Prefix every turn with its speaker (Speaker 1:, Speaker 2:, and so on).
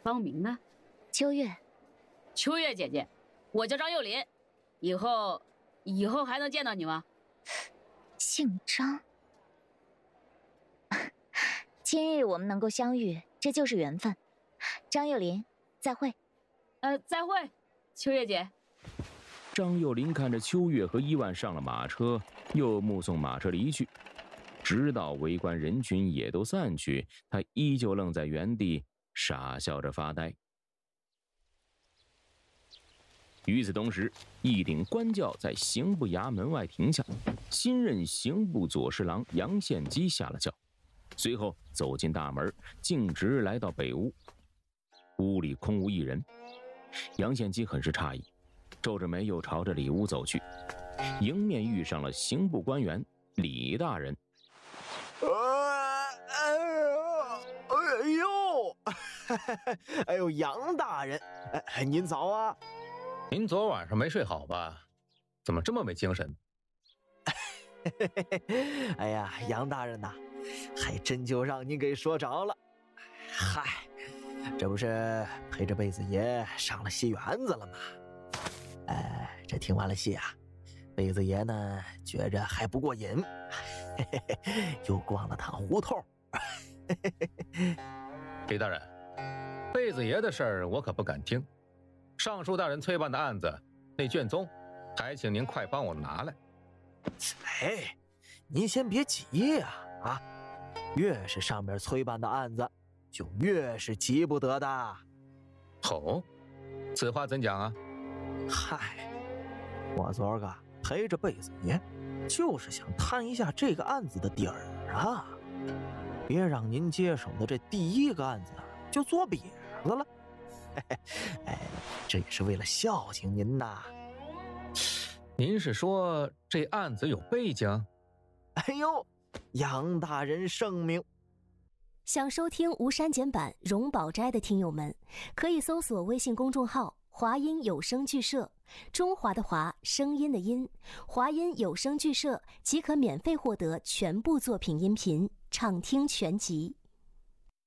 Speaker 1: 芳名呢？
Speaker 2: 秋月。
Speaker 1: 秋月姐姐，我叫张幼林，以后还能见到你吗？
Speaker 2: 姓张。今日我们能够相遇，这就是缘分。张幼林，再会。
Speaker 1: 再会，秋月姐。
Speaker 3: 张幼林看着秋月和伊万上了马车，又目送马车离去，直到围观人群也都散去，他依旧愣在原地，傻笑着发呆。与此同时，一顶官轿在刑部衙门外停下，新任刑部左侍郎杨献基下了轿，随后走进大门，径直来到北屋。屋里空无一人，杨献基很是诧异，皱着眉又朝着里屋走去，迎面遇上了刑部官员李大人。
Speaker 4: 哎呦，杨大人，您早啊！
Speaker 5: 您昨晚上没睡好吧？怎么这么没精神？
Speaker 4: 哎呀，杨大人呐，还真就让您给说着了。嗨，这不是陪着贝子爷上了戏园子了吗？这听完了戏啊，贝子爷呢觉着还不过瘾，又逛了趟胡同。
Speaker 5: 李大人，贝子爷的事儿我可不敢听。尚书大人催办的案子，那卷宗还请您快帮我拿来。
Speaker 4: 哎，您先别急呀，越是上面催办的案子，就越是急不得的。
Speaker 5: 吼，此话怎讲啊？
Speaker 4: 嗨，我昨儿个陪着贝子爷，就是想探一下这个案子的底儿啊，别让您接手的这第一个案子就做瘪子了。这也是为了孝敬您呐。
Speaker 5: 您是说这案子有背景？
Speaker 4: 哎呦，杨大人圣明。
Speaker 6: 想收听无删减版荣宝斋的听友们，可以搜索微信公众号华音有声剧社，中华的华，声音的音，华音有声剧社即可免费获得全部作品音频，畅听全集。